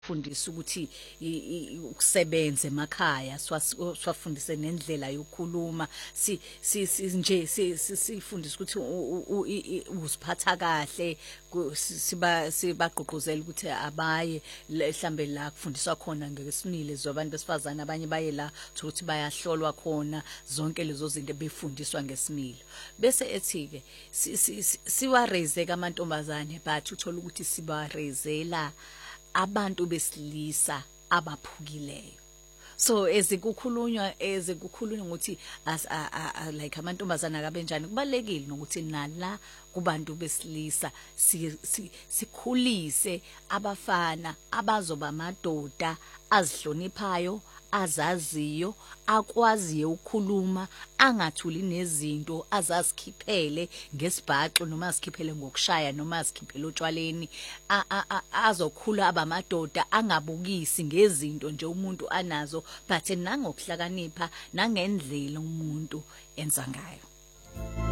fundisa ukuthi ukusebenza emakhaya swafundise nendlela yokukhuluma nje sifundisa ukuthi uziphatha kahle sibagqugquzela ukuthi abaye mhlambe la kufundiswa khona ngesimile zabantu besifazana abanye baye la ukuthi bayahlolwa khona zonke lezo zinto befundiswa ngesimilo bese ethi ke siwa raise kamantombazane but uthola ukuthi siba raisela abantu besilisa abaphukileyo so ezikukhulunywa ukuthi like amantombazana akabenjani kubalekile nokuthi nala kubantu besilisa sikhulise abafana abazoba amadoda azihloniphayo azaziyo akwaziyo ukukhuluma angathuli nezinto azazikhiphele ngesibhaxo noma azikhiphele ngokushaya noma azikhiphele otshwaleni azokhula abamadoda angabukisi ngezinto nje umuntu anazo but nangokuhlakanipha nangendlela umuntu enza ngayo.